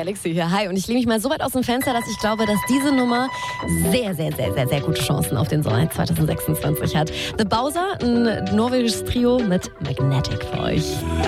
Galaxy hier. Hi. Und ich lehne mich mal so weit aus dem Fenster, dass ich glaube, dass diese Nummer sehr, sehr, sehr, sehr, sehr gute Chancen auf den Sommer 2026 hat. The Bowser, ein norwegisches Trio mit Magnetic für euch.